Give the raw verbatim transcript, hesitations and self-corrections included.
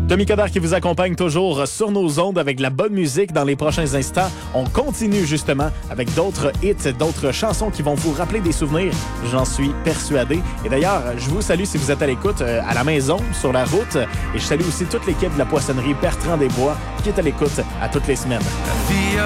Tommy Coderre qui vous accompagne toujours sur nos ondes avec de la bonne musique. Dans les prochains instants, on continue justement avec d'autres hits, d'autres chansons qui vont vous rappeler des souvenirs, j'en suis persuadé. Et d'ailleurs, je vous salue si vous êtes à l'écoute euh, à la maison, sur la route. Et je salue aussi toute l'équipe de la poissonnerie Bertrand Desbois qui est à l'écoute à toutes les semaines.